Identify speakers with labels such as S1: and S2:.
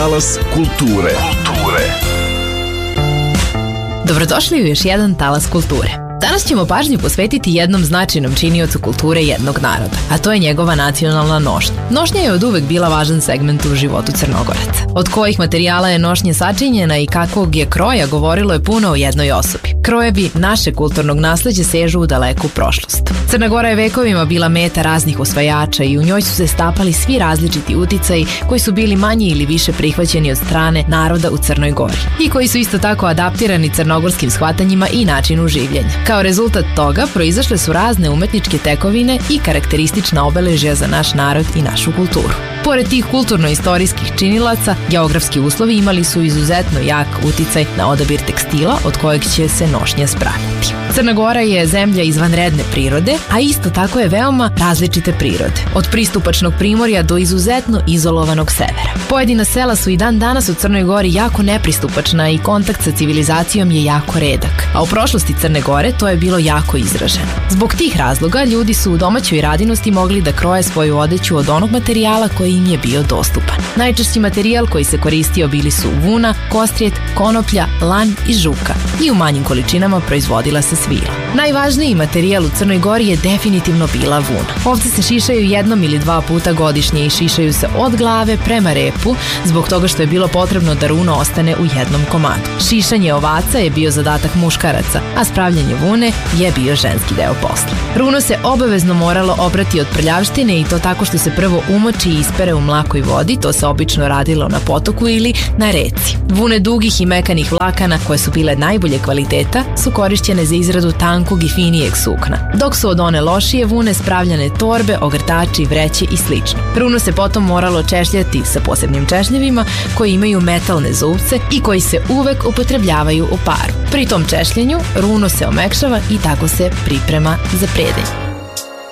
S1: Talas kulture.
S2: Dobrodošli u još jedan Talas kulture. Danas ćemo pažnju posvetiti jednom značajnom činiocu kulture jednog naroda, a to je njegova nacionalna nošnja. Nošnja je od uvek bila važan segment u životu Crnogoraca. Od kojih materijala je nošnja sačinjena i kakvog je kroja govorilo je puno o jednoj osobi. Krojevi našeg kulturnog nasleđa sežu u daleku prošlost. Crna Gora je vekovima bila meta raznih osvajača i u njoj su se stapali svi različiti uticaji koji su bili manje ili više prihvaćeni od strane naroda u Crnoj Gori i koji su isto tako adaptirani crnogorskim shvatanjima i načinu življenja. Kao rezultat toga proizašle su razne umetničke tekovine i karakteristična obeležja za naš narod i našu kulturu. Pored tih kulturno-istorijskih činilaca, geografski uslovi imali su izuzetno jak uticaj na odabir tekstila od kojeg će se nošnja spravljati. Crna Gora je zemlja izvanredne prirode, a isto tako je veoma različite prirode, od pristupačnog primorja do izuzetno izolovanog severa. Pojedina sela su i dan danas u Crnoj Gori jako nepristupačna i kontakt sa civilizacijom je jako redak, a u prošlosti Crne Gore to je bilo jako izraženo. Zbog tih razloga ljudi su u domaćoj radinosti mogli da kroje svoju odeću od onog materijala koji im je bio dostupan. Najčešći materijal koji se koristio bili su vuna, kostrijet, konoplja, lan i žuka i u manjim količinama proizvodila se svila. Najvažniji materijal u Crnoj Gori je definitivno bila vuna. Ovce se šišaju jednom ili dva puta godišnje i šišaju se od glave prema repu zbog toga što je bilo potrebno da runo ostane u jednom komadu. Šišanje ovaca je bio zadatak muškaraca, a spravljanje vune je bio ženski deo posla. Runo se obavezno moralo oprati od prljavštine i to tako što se prvo umoči i ispere u mlakoj vodi, to se obično radilo na potoku ili na reci. Vune dugih i mekanih vlakana, koje su bile najbolje kvaliteta, su korišćene za izradu tankog i finijeg sukna, dok su od one lošije vune spravljane torbe, ogrtači, vreće i slično. Runo se potom moralo češljati sa posebnim češljevima koji imaju metalne zubce i koji se uvek upotrebljavaju u paru. Pri tom češljenju runo se omekšava i tako se priprema za predenje.